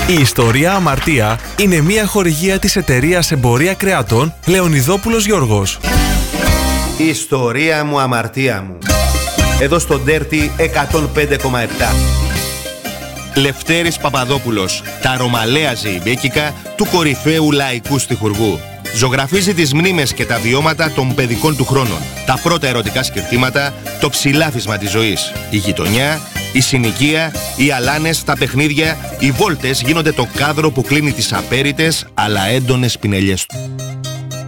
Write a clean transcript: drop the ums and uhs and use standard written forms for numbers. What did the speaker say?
Η ιστορία Αμαρτία είναι μια χορηγία της εταιρείας Εμπορία Κρεατών Λεωνιδόπουλος Γιώργος. Η ιστορία μου, αμαρτία μου. Εδώ στο Dirty 105,7. Λευτέρης Παπαδόπουλος, τα ρωμαλαία ζεϊμπέκικα του κορυφαίου λαϊκού στιχουργού. Ζωγραφίζει τις μνήμες και τα βιώματα των παιδικών του χρόνων. Τα πρώτα ερωτικά σκερτήματα, το ψηλάφισμα της ζωής. Η γειτονιά, η συνοικία, οι αλάνες, τα παιχνίδια, οι βόλτες γίνονται το κάδρο που κλείνει τις απέριτες αλλά έντονες πινελιές του.